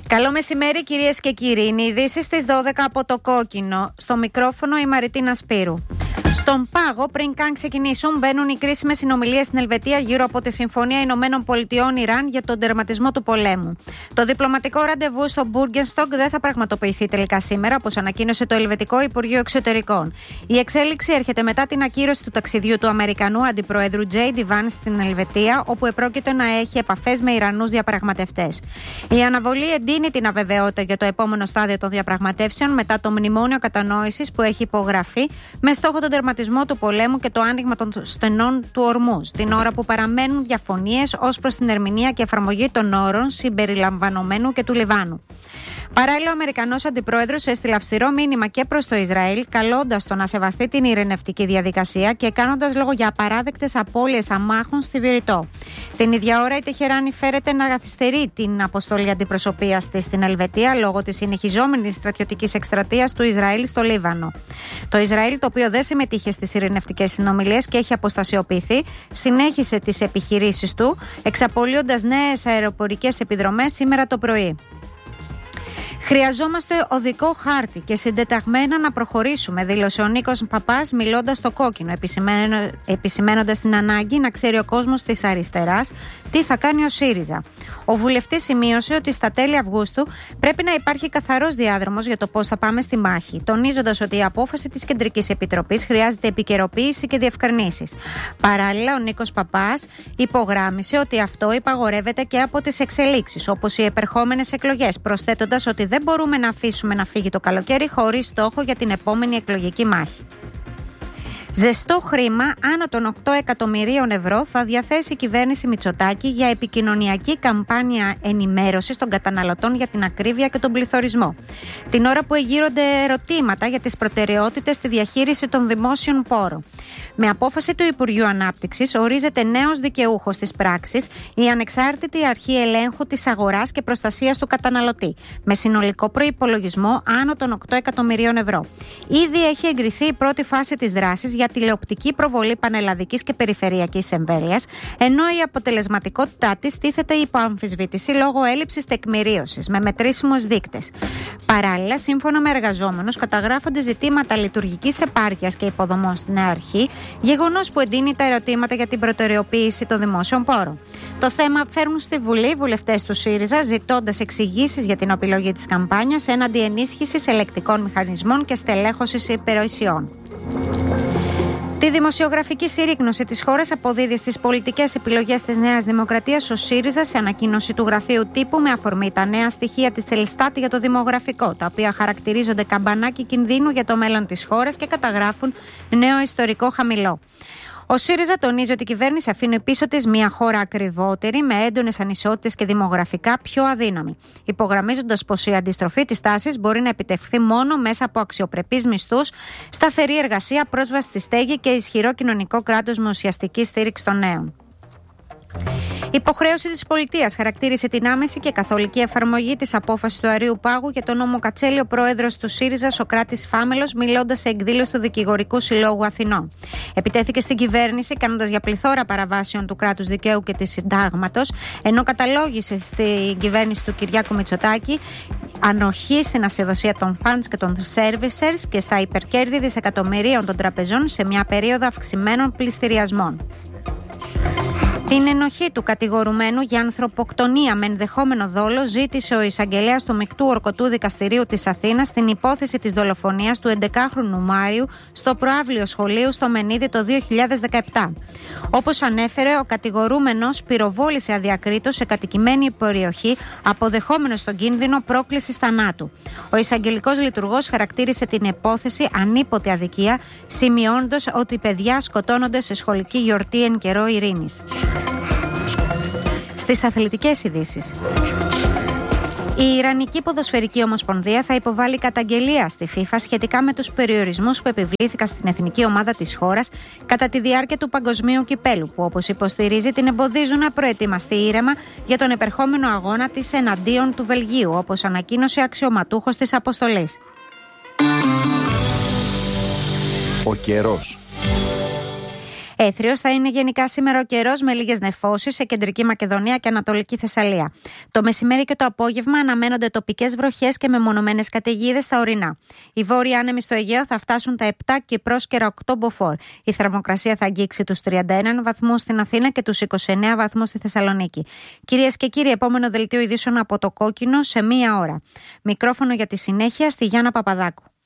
Καλό μεσημέρι, κυρίες και κύριοι. Είναι οι ειδήσεις στις 12 από το Κόκκινο. Στο μικρόφωνο η Μαριτίνα Σπύρου. Στον πάγο, πριν καν ξεκινήσουν, μπαίνουν οι κρίσιμες συνομιλίες στην Ελβετία γύρω από τη Συμφωνία Ηνωμένων Πολιτειών-Ιράν για τον τερματισμό του πολέμου. Το διπλωματικό ραντεβού στο Μπούργενστοκ δεν θα πραγματοποιηθεί τελικά σήμερα, όπως ανακοίνωσε το Ελβετικό Υπουργείο Εξωτερικών. Η εξέλιξη έρχεται μετά την ακύρωση του ταξιδιού του Αμερικανού Αντιπροέδρου J.D. Vance στην Ελβετία, όπου επρόκειτο να έχει επαφές με Ιρανούς διαπραγματευτές. Η αναβολή εντείνει την αβεβαιότητα για το επόμενο στάδιο των διαπραγματεύσεων μετά το μνημόνιο κατανόησης που έχει υπογραφεί με στόχο τον τερματισμό του πολέμου και το άνοιγμα των στενών του Ορμούζ, την ώρα που παραμένουν διαφωνίες ως προς την ερμηνεία και εφαρμογή των όρων συμπεριλαμβανομένου και του Λιβάνου. Παράλληλα, ο Αμερικανός Αντιπρόεδρος έστειλε αυστηρό μήνυμα και προς το Ισραήλ, καλώντας το να σεβαστεί την ειρηνευτική διαδικασία και κάνοντας λόγο για απαράδεκτες απώλειες αμάχων στη Βηρητό. Την ίδια ώρα, η Τεχεράνη φέρεται να καθυστερεί την αποστολή αντιπροσωπείας της στην Ελβετία λόγω της συνεχιζόμενης στρατιωτικής εκστρατείας του Ισραήλ στο Λίβανο. Το Ισραήλ, το οποίο δεν συμμετείχε στις ειρηνευτικές συνομιλίες και έχει αποστασιοποιηθεί, συνέχισε τις επιχειρήσεις του, εξαπολύοντας νέες αεροπορικές επιδρομές σήμερα το πρωί. Χρειαζόμαστε οδικό χάρτη και συντεταγμένα να προχωρήσουμε, δήλωσε ο Νίκος Παπάς μιλώντας στο Κόκκινο, επισημένοντας την ανάγκη να ξέρει ο κόσμος της αριστεράς τι θα κάνει ο ΣΥΡΙΖΑ. Ο βουλευτής σημείωσε ότι στα τέλη Αυγούστου πρέπει να υπάρχει καθαρός διάδρομος για το πώς θα πάμε στη μάχη, τονίζοντας ότι η απόφαση της Κεντρικής Επιτροπής χρειάζεται επικαιροποίηση και διευκρινήσεις. Παράλληλα, ο Νίκος Παπάς υπογράμμισε ότι αυτό υπαγορεύεται και από τις εξελίξεις, όπως οι επερχόμενες εκλογές, προσθέτοντας ότι δεν μπορούμε να αφήσουμε να φύγει το καλοκαίρι χωρίς στόχο για την επόμενη εκλογική μάχη. Ζεστό χρήμα άνω των 8 εκατομμυρίων ευρώ θα διαθέσει η κυβέρνηση Μητσοτάκη για επικοινωνιακή καμπάνια ενημέρωσης των καταναλωτών για την ακρίβεια και τον πληθωρισμό. Την ώρα που εγείρονται ερωτήματα για τις προτεραιότητες στη διαχείριση των δημόσιων πόρων. Με απόφαση του Υπουργείου Ανάπτυξης ορίζεται νέος δικαιούχος της πράξης η ανεξάρτητη αρχή ελέγχου της αγοράς και προστασίας του καταναλωτή, με συνολικό προϋπολογισμό άνω των 8 εκατομμυρίων ευρώ. Ήδη έχει εγκριθεί η πρώτη φάση της δράσης για τηλεοπτική προβολή πανελλαδικής και περιφερειακής εμβέλειας, ενώ η αποτελεσματικότητά της τίθεται υπό αμφισβήτηση λόγω έλλειψης τεκμηρίωσης με μετρήσιμους δείκτες. Παράλληλα, σύμφωνα με εργαζόμενους, καταγράφονται ζητήματα λειτουργικής επάρκειας και υποδομών στην νέα αρχή, γεγονός που εντείνει τα ερωτήματα για την προτεραιοποίηση των δημόσιων πόρων. Το θέμα φέρνουν στη Βουλή βουλευτές του ΣΥΡΙΖΑ, ζητώντας εξηγήσεις για την επιλογή της καμπάνιας έναντι ενίσχυσης ελεκτικών μηχανισμών και στελέχωσης υπηρεσιών. Τη δημοσιογραφική συρρίκνωση της χώρας αποδίδει στις πολιτικές επιλογές της Νέας Δημοκρατίας ο ΣΥΡΙΖΑ σε ανακοίνωση του Γραφείου Τύπου με αφορμή τα νέα στοιχεία της Ελστάτ για το δημογραφικό, τα οποία χαρακτηρίζονται καμπανάκι κινδύνου για το μέλλον της χώρας και καταγράφουν νέο ιστορικό χαμηλό. Ο ΣΥΡΙΖΑ τονίζει ότι η κυβέρνηση αφήνει πίσω της μια χώρα ακριβότερη, με έντονες ανισότητες και δημογραφικά πιο αδύναμη, υπογραμμίζοντας πως η αντιστροφή της τάσης μπορεί να επιτευχθεί μόνο μέσα από αξιοπρεπείς μισθούς, σταθερή εργασία, πρόσβαση στη στέγη και ισχυρό κοινωνικό κράτος με ουσιαστική στήριξη των νέων. Υποχρέωση της πολιτείας χαρακτήρισε την άμεση και καθολική εφαρμογή της απόφασης του Αρείου Πάγου για τον νόμο Κατσέλη ο πρόεδρος του ΣΥΡΙΖΑ, Σωκράτης Φάμελος, μιλώντας σε εκδήλωση του Δικηγορικού Συλλόγου Αθηνών. Επιτέθηκε στην κυβέρνηση, κάνοντας για πληθώρα παραβάσεων του κράτους δικαίου και της συντάγματος, ενώ καταλόγησε στην κυβέρνηση του Κυριάκου Μητσοτάκη ανοχή στην ασυδοσία των funds και των servicers και στα υπερκέρδη δισεκατομμυρίων των τραπεζών σε μια περίοδο αυξημένων πληστηριασμών. Την ενοχή του κατηγορουμένου για ανθρωποκτονία με ενδεχόμενο δόλο ζήτησε ο εισαγγελέας του Μεικτού Ορκωτού Δικαστηρίου της Αθήνας στην υπόθεση της δολοφονίας του 11χρονου Μάριου στο προαύλιο σχολείου στο Μενίδη το 2017. Όπως ανέφερε, ο κατηγορούμενος πυροβόλησε αδιακρίτως σε κατοικημένη περιοχή, αποδεχόμενος τον κίνδυνο πρόκλησης θανάτου. Ο εισαγγελικός λειτουργός χαρακτήρισε την υπόθεση ανίποτε αδικία, σημειώνοντας ότι παιδιά σκοτώνονται σε σχολική γιορτή εν καιρό ειρήνης. Στις αθλητικές ειδήσεις. Η Ιρανική Ποδοσφαιρική Ομοσπονδία θα υποβάλει καταγγελία στη FIFA σχετικά με τους περιορισμούς που επιβλήθηκαν στην εθνική ομάδα της χώρας κατά τη διάρκεια του Παγκοσμίου Κυπέλου, που όπως υποστηρίζει την εμποδίζουν να προετοιμαστεί ήρεμα για τον επερχόμενο αγώνα της εναντίον του Βελγίου, όπως ανακοίνωσε αξιωματούχος της αποστολής. Ο καιρός. Έθριος θα είναι γενικά σήμερα ο καιρός με λίγες νεφώσεις σε κεντρική Μακεδονία και Ανατολική Θεσσαλία. Το μεσημέρι και το απόγευμα αναμένονται τοπικές βροχές και μεμονωμένες καταιγίδες στα ορεινά. Οι βόρειοι άνεμοι στο Αιγαίο θα φτάσουν τα 7 και πρόσκαιρα 8 μποφόρ. Η θερμοκρασία θα αγγίξει τους 31 βαθμούς στην Αθήνα και τους 29 βαθμούς στη Θεσσαλονίκη. Κυρίες και κύριοι, επόμενο δελτίο ειδήσεων από το Κόκκινο σε 1 ώρα. Μικρόφωνο για τη συνέχεια στη Γιάννα Παπαδάκου.